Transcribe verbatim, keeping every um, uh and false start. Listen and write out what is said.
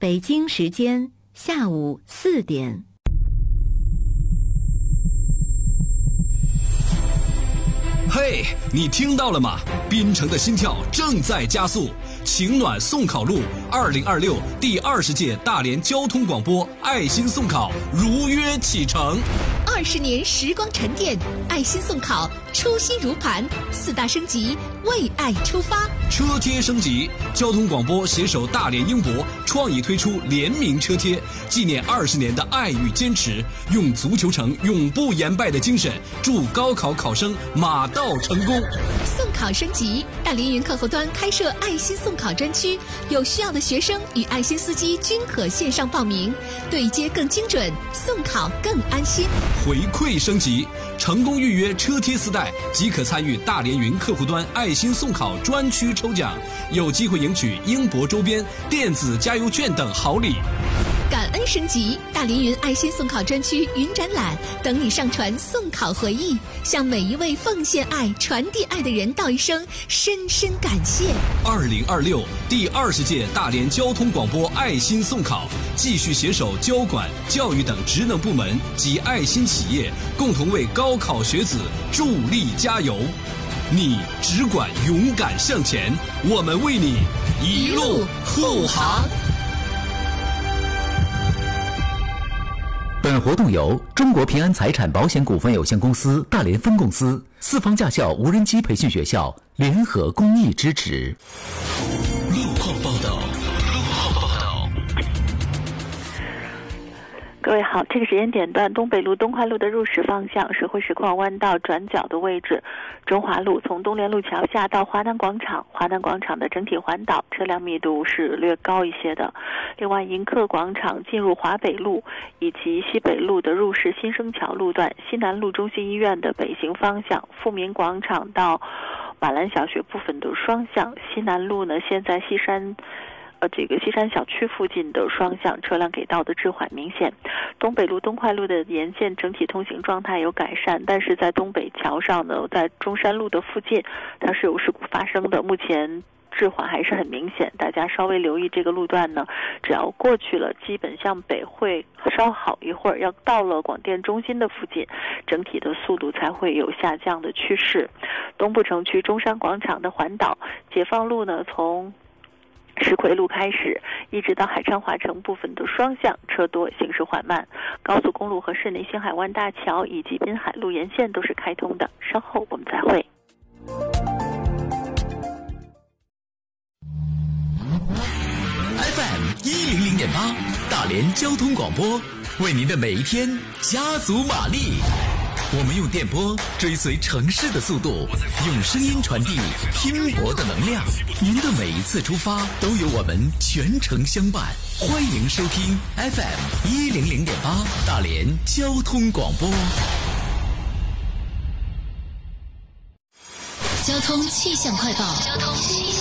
北京时间下午四点。 嘿，你听到了吗？滨城的心跳正在加速，情暖送考路二零二六第二十届大连交通广播爱心送考如约启程。 二十年时光沉淀，爱心送考初心如磐，四大升级，为爱出发。 车贴升级，交通广播携手大连英博创意推出联名车贴，纪念二十年的爱与坚持，用足球城永不言败的精神，祝高考考生马到成功。 送考升级，大连云客户端开设爱心送考专区，有需要的学生与爱心司机均可线上报名，对接更精准，送考更安心。 回馈升级，成功预约车贴四袋即可参与大连云客户端爱心送考专区抽奖，有机会赢取英博周边、电子加油券等好礼。 感恩升级，大连云爱心送考专区云展览等你上传送考回忆，向每一位奉献爱、传递爱的人道一声深深感谢。 二零二六第二十届大连交通广播爱心送考，继续携手交管、教育等职能部门及爱心企业，共同为高考学子助力加油。你只管勇敢向前，我们为你一路护航。 本活动由中国平安财产保险股份有限公司大连分公司、四方驾校无人机培训学校联合公益支持。 路况报道。 各位好，这个时间点段，东北路东华路的入石方向是汇石矿弯道转角的位置，中华路从东联路桥下到华南广场，华南广场的整体环岛车辆密度是略高一些的。另外，迎客广场进入华北路以及西北路的入石新生桥路段，西南路中心医院的北行方向，富民广场到马兰小学部分的双向，西南路呢现在西山呃，这个西山小区附近的双向车辆给到的滞缓明显。东北路东快路的沿线整体通行状态有改善，但是在东北桥上呢，在中山路的附近它是有事故发生的，目前滞缓还是很明显，大家稍微留意这个路段呢，只要过去了，基本向北会稍好一会儿，要到了广电中心的附近，整体的速度才会有下降的趋势。东部城区中山广场的环岛，解放路呢从石奎路开始，一直到海昌华城部分的双向车多，行驶缓慢。高速公路和市内星海湾大桥以及滨海路沿线都是开通的。稍后我们再会。 F M 一零零点八，大连交通广播，为您的每一天加足马力。我们用电波追随城市的速度，用声音传递拼搏的能量。您的每一次出发都有我们全程相伴。欢迎收听 F M 一零零点八大连交通广播。 交通气象快报。交通气象